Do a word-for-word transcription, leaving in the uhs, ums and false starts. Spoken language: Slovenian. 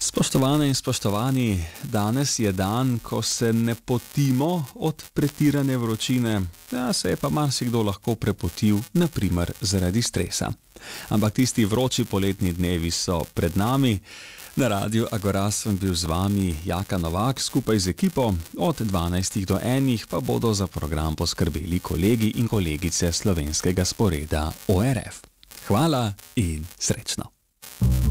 Spoštovane in spoštovani, danes je dan, ko se ne potimo od pretirane vročine, ja, se je pa marsikdo lahko prepotil, naprimer zaradi stresa. Ampak tisti vroči poletni dnevi so pred nami. Na Radiu Agora sem bil z vami Jaka Novak skupaj z ekipo, od dvanajstih do enih pa bodo za program poskrbeli kolegi in kolegice slovenskega sporeda O R F. Hvala in srečno!